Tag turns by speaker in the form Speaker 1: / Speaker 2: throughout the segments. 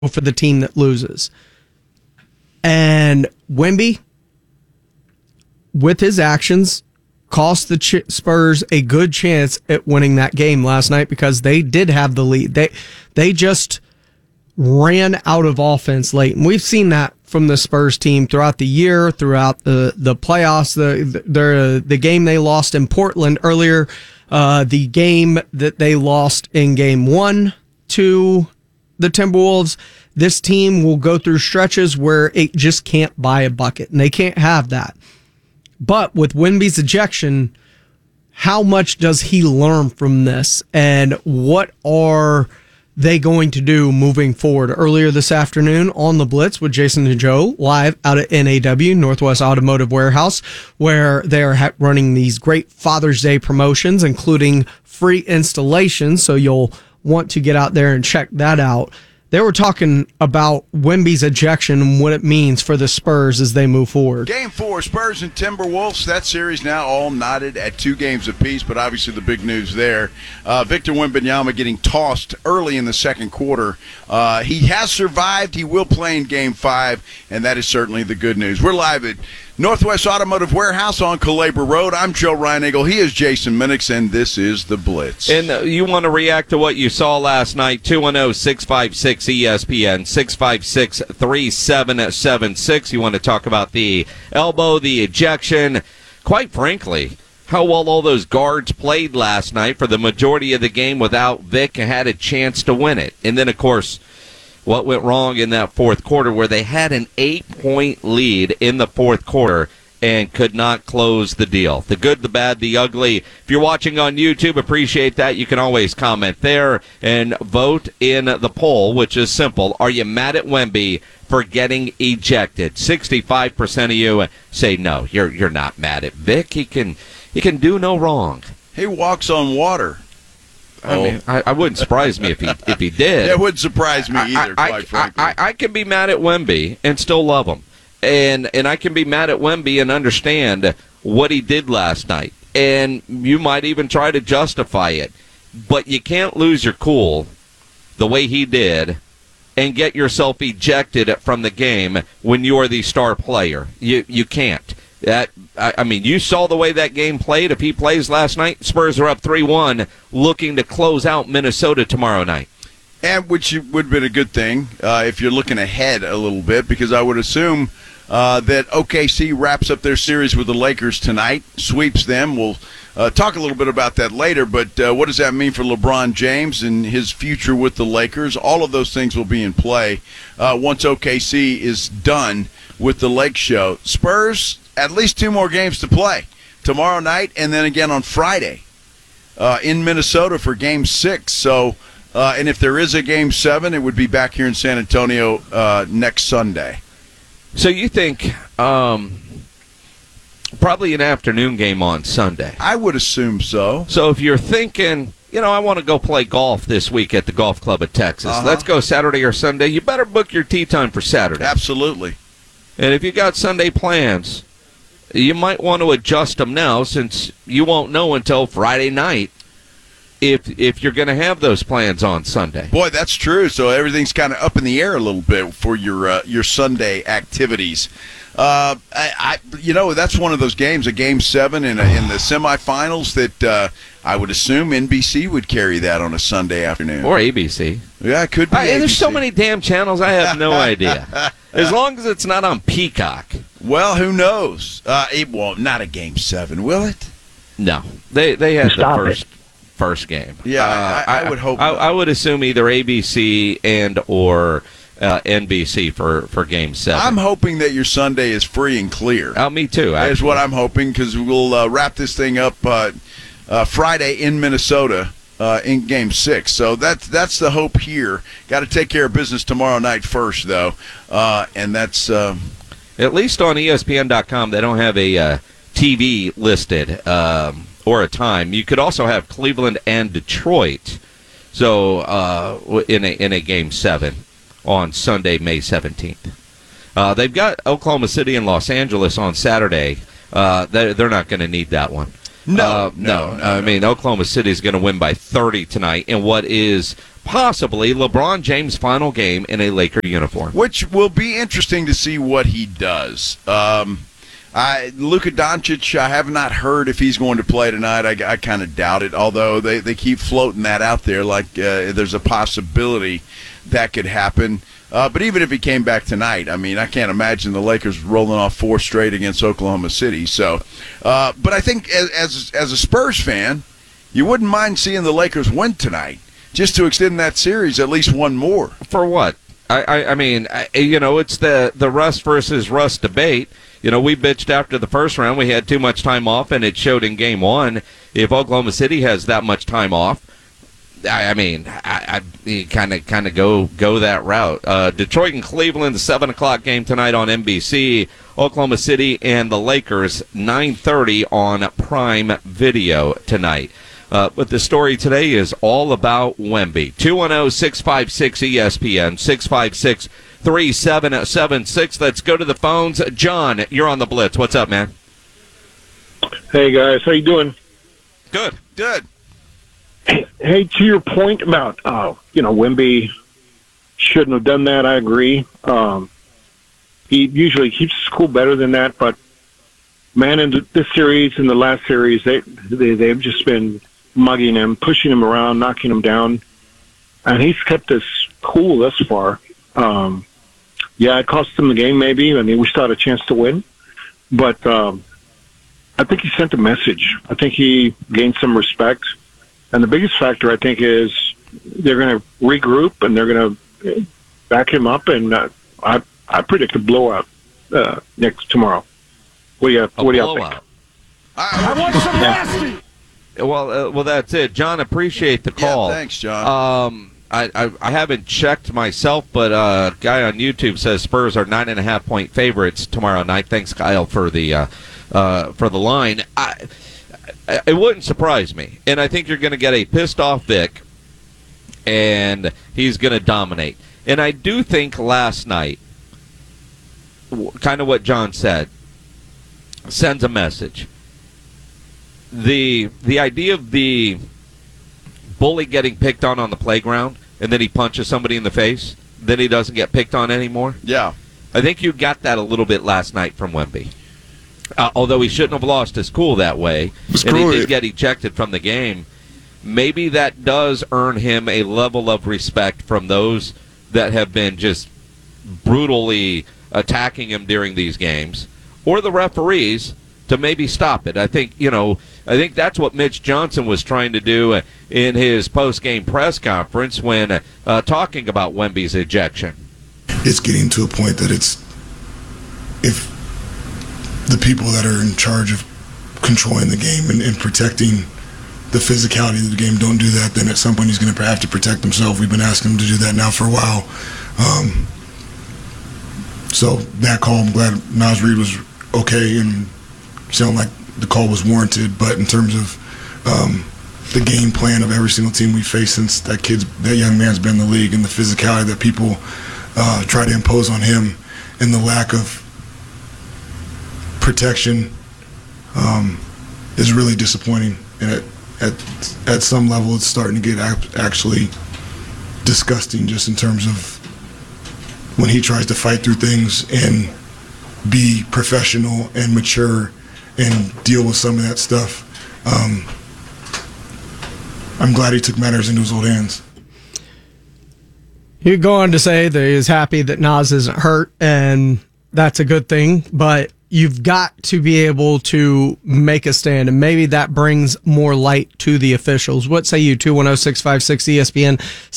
Speaker 1: for the team that loses. And Wemby, with his actions, cost the Spurs a good chance at winning that game last night because they did have the lead. They just ran out of offense late. And we've seen that from the Spurs team throughout the year, throughout the playoffs, the game they lost in Portland earlier, the game that they lost in game 1 to the Timberwolves. This team will go through stretches where it just can't buy a bucket, and they can't have that. But with Wemby's ejection, how much does he learn from this, and what are they going to do moving forward? Earlier this afternoon on The Blitz with Jason and Joe, live out at NAW, Northwest Automotive Warehouse, where they are running these great Father's Day promotions, including free installations, so you'll want to get out there and check that out. They were talking about Wemby's ejection and what it means for the Spurs as they move forward.
Speaker 2: Game 4, Spurs and Timberwolves. That series now all knotted at 2 games apiece, but obviously the big news there, Victor Wembanyama getting tossed early in the second quarter. He has survived. He will play in Game 5, and that is certainly the good news. We're live at Northwest Automotive Warehouse on Calabria Road. I'm Joe Reinagle. He is Jason Minix, and this is The Blitz.
Speaker 3: And you want to react to what you saw last night, 210-656-ESPN, 656-3776. You want to talk about the elbow, the ejection, quite frankly, how well all those guards played last night for the majority of the game without Vic and had a chance to win it. And then, of course, what went wrong in that fourth quarter where they had an 8-point lead in the fourth quarter and could not close the deal. The good, the bad, the ugly. If you're watching on YouTube, appreciate that. You can always comment there and vote in the poll, which is simple. Are you mad at Wemby for getting ejected? 65% of you say no, you're not mad at Vic. He can do no wrong.
Speaker 2: He walks on water.
Speaker 3: I mean, I wouldn't surprise me if he did.
Speaker 2: That wouldn't surprise me either, quite frankly.
Speaker 3: I can be mad at Wemby and still love him. And I can be mad at Wemby and understand what he did last night. And you might even try to justify it. But you can't lose your cool the way he did and get yourself ejected from the game when you're the star player. You can't. I mean, you saw the way that game played. If he plays last night, Spurs are up 3-1, looking to close out Minnesota tomorrow night.
Speaker 2: And which would have been a good thing if you're looking ahead a little bit, because I would assume that OKC wraps up their series with the Lakers tonight, sweeps them. We'll talk a little bit about that later, but what does that mean for LeBron James and his future with the Lakers? All of those things will be in play once OKC is done with the Lake Show. Spurs, at least 2 more games to play tomorrow night and then again on Friday in Minnesota for Game 6. So, and if there is a Game 7, it would be back here in San Antonio next Sunday.
Speaker 3: So you think probably an afternoon game on Sunday?
Speaker 2: I would assume so.
Speaker 3: So if you're thinking, I want to go play golf this week at the Golf Club of Texas. Let's go Saturday or Sunday. You better book your tee time for Saturday.
Speaker 2: Absolutely.
Speaker 3: And if you got Sunday plans, you might want to adjust them now, since you won't know until Friday night if you're going to have those plans on Sunday.
Speaker 2: Boy, that's true. So everything's kind of up in the air a little bit for your Sunday activities. That's one of those games, a Game 7 in the semifinals that I would assume NBC would carry that on a Sunday afternoon.
Speaker 3: Or ABC.
Speaker 2: Yeah, it could be ABC.
Speaker 3: There's so many damn channels, I have no idea. As long as it's not on Peacock.
Speaker 2: Well, who knows? It won't. Not a Game 7, will it?
Speaker 3: No. They had the first game.
Speaker 2: Yeah, I would hope
Speaker 3: I would assume either ABC and or NBC for Game 7.
Speaker 2: I'm hoping that your Sunday is free and clear.
Speaker 3: Me too, actually.
Speaker 2: That's what I'm hoping, because we'll wrap this thing up Friday in Minnesota in Game 6. So that's the hope here. Got to take care of business tomorrow night first, though. And that's...
Speaker 3: At least on ESPN.com, they don't have a TV listed or a time. You could also have Cleveland and Detroit. So in a Game 7 on Sunday, May 17th. They've got Oklahoma City and Los Angeles on Saturday. They're not going to need that one.
Speaker 2: No.
Speaker 3: I mean, Oklahoma City is going to win by 30 tonight in what is possibly LeBron James' final game in a Laker uniform.
Speaker 2: Which will be interesting to see what he does. Luka Doncic, I have not heard if he's going to play tonight. I kind of doubt it, although they keep floating that out there like there's a possibility that could happen. But even if he came back tonight, I mean, I can't imagine the Lakers rolling off 4 straight against Oklahoma City. So, but I think as a Spurs fan, you wouldn't mind seeing the Lakers win tonight, just to extend that series at least one more.
Speaker 3: For what? I mean, it's the Russ versus Russ debate. We bitched after the first round. We had too much time off, and it showed in Game 1. If Oklahoma City has that much time off, I mean, I kind of go that route. Detroit and Cleveland, the 7 o'clock game tonight on NBC. Oklahoma City and the Lakers, 9:30 on Prime Video tonight. But the story today is all about Wemby. 210-656-ESPN, 656-3776. Let's go to the phones. John, you're on the Blitz. What's up, man?
Speaker 4: Hey, guys. How you doing?
Speaker 3: Good.
Speaker 4: Hey, to your point about, Wemby shouldn't have done that, I agree. He usually keeps his cool better than that, but, man, in this series, in the last series, they've just been mugging him, pushing him around, knocking him down, and he's kept us cool thus far. It cost him the game maybe. I mean, we still had a chance to win, but I think he sent a message. I think he gained some respect. And the biggest factor, I think, is they're going to regroup and they're going to back him up. And I predict a blowout tomorrow. What do y'all think?
Speaker 2: I want some nasty.
Speaker 3: Well, that's it. John, appreciate the call.
Speaker 2: Yeah, thanks, John.
Speaker 3: I haven't checked myself, but a guy on YouTube says Spurs are 9.5-point favorites tomorrow night. Thanks, Kyle, for the line. It wouldn't surprise me, and I think you're going to get a pissed-off Vic, and he's going to dominate. And I do think last night, kind of what John said, sends a message. The idea of the bully getting picked on the playground, and then he punches somebody in the face, then he doesn't get picked on anymore.
Speaker 2: Yeah.
Speaker 3: I think you got that a little bit last night from Wemby. Although he shouldn't have lost his cool that way, and he did get ejected from the game, maybe that does earn him a level of respect from those that have been just brutally attacking him during these games, or the referees to maybe stop it. I think that's what Mitch Johnson was trying to do in his post-game press conference when talking about Wemby's ejection.
Speaker 5: It's getting to a point that if the people that are in charge of controlling the game and protecting the physicality of the game don't do that, then at some point he's going to have to protect himself. We've been asking him to do that now for a while. So that call, I'm glad Naz Reid was okay and sounded like the call was warranted. But in terms of the game plan of every single team we faced since that young man's been in the league, and the physicality that people try to impose on him, and the lack of protection is really disappointing. And at some level, it's starting to get actually disgusting, just in terms of when he tries to fight through things and be professional and mature and deal with some of that stuff. I'm glad he took matters into his own hands.
Speaker 1: He'd go on to say that he is happy that Naz isn't hurt, and that's a good thing, but you've got to be able to make a stand, and maybe that brings more light to the officials. What say you? 210-656-ESPN,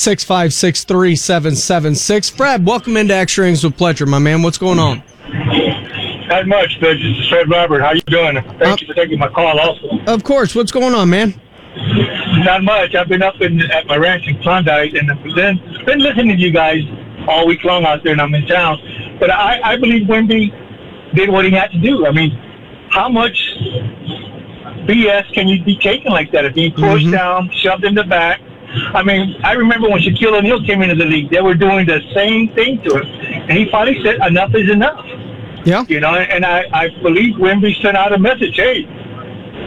Speaker 1: 656-3776. Fred, welcome into Extra Innings with Pleasure, my man. What's going on?
Speaker 6: Not much, but this is Fred Robert. How you doing? Thank you for taking my call also.
Speaker 1: Of course. What's going on, man?
Speaker 6: Not much. I've been up at my ranch in Klondike, and been listening to you guys all week long out there, and I'm in town. But I believe Wemby did what he had to do. I mean, how much BS can you be taken like that? Being pushed down, shoved in the back. I mean, I remember when Shaquille O'Neal came into the league, they were doing the same thing to him. And he finally said, enough is enough.
Speaker 1: Yeah.
Speaker 6: You know, and I believe Wemby sent out a message, hey,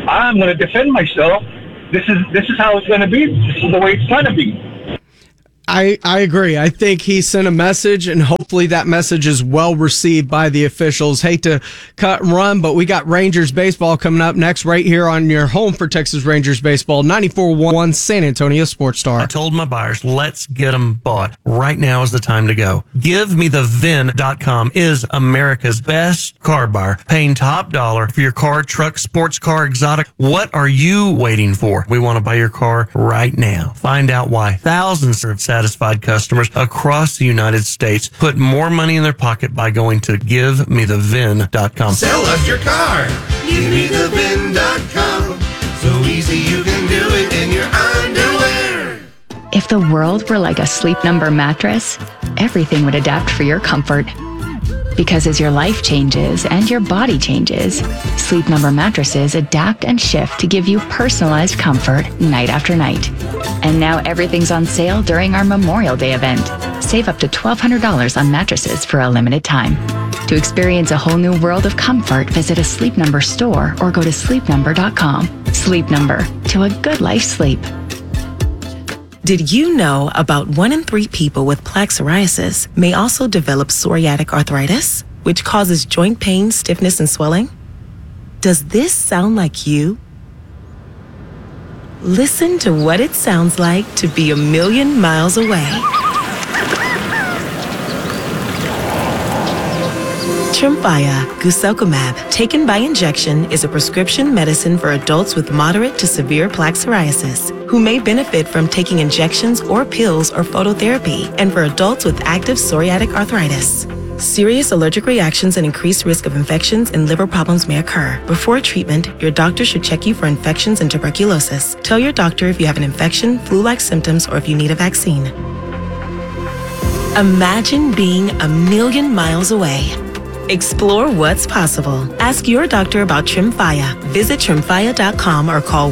Speaker 6: I'm going to defend myself. This is how it's going to be. This is the way it's going to be.
Speaker 1: I agree. I think he sent a message, and hopefully that message is well received by the officials. Hate to cut and run, but we got Rangers baseball coming up next right here on your home for Texas Rangers baseball, 94.1 San Antonio Sports Star.
Speaker 7: I told my buyers, let's get them bought. Right now is the time to go. GiveMeTheVin.com is America's best car buyer, paying top dollar for your car, truck, sports car, exotic. What are you waiting for? We want to buy your car right now. Find out why. Thousands of satisfied customers across the United States put more money in their pocket by going to GiveMeTheVin.com.
Speaker 8: Sell us your car. GiveMeTheVin.com. So easy you can do it in your underwear.
Speaker 9: If the world were like a Sleep Number mattress, everything would adapt for your comfort. Because as your life changes and your body changes, Sleep Number mattresses adapt and shift to give you personalized comfort night after night. And now everything's on sale during our Memorial Day event. Save up to $1,200 on mattresses for a limited time. To experience a whole new world of comfort, visit a Sleep Number store or go to sleepnumber.com. Sleep Number, to a good night's sleep.
Speaker 10: Did you know about 1 in 3 people with plaque psoriasis may also develop psoriatic arthritis, which causes joint pain, stiffness, and swelling? Does this sound like you? Listen to what it sounds like to be 1,000,000 miles away. Tremfya guselkumab, taken by injection, is a prescription medicine for adults with moderate to severe plaque psoriasis who may benefit from taking injections or pills or phototherapy, and for adults with active psoriatic arthritis. Serious allergic reactions and increased risk of infections and liver problems may occur. Before treatment, your doctor should check you for infections and tuberculosis. Tell your doctor if you have an infection, flu-like symptoms, or if you need a vaccine. Imagine being 1,000,000 miles away. Explore what's possible. Ask your doctor about Tremfya. Visit Tremfya.com or call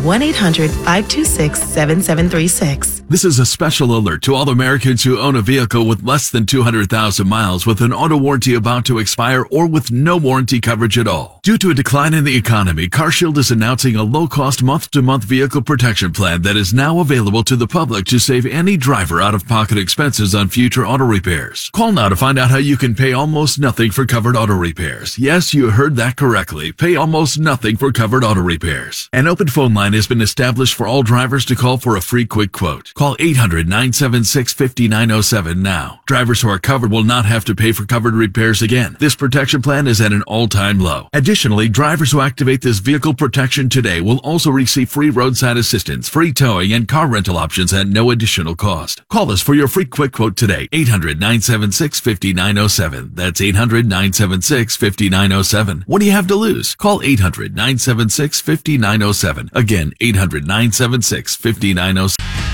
Speaker 10: 1-800-526-7736.
Speaker 11: This is a special alert to all Americans who own a vehicle with less than 200,000 miles with an auto warranty about to expire or with no warranty coverage at all. Due to a decline in the economy, CarShield is announcing a low-cost month-to-month vehicle protection plan that is now available to the public to save any driver out-of-pocket expenses on future auto repairs. Call now to find out how you can pay almost nothing for covered auto repairs. Yes, you heard that correctly. Pay almost nothing for covered auto repairs. An open phone line has been established for all drivers to call for a free quick quote. Call 800-976-5907 now. Drivers who are covered will not have to pay for covered repairs again. This protection plan is at an all-time low. Additionally, drivers who activate this vehicle protection today will also receive free roadside assistance, free towing, and car rental options at no additional cost. Call us for your free quick quote today. 800-976-5907. That's 800-976-5907. What do you have to lose? Call 800-976-5907. Again, 800-976-5907.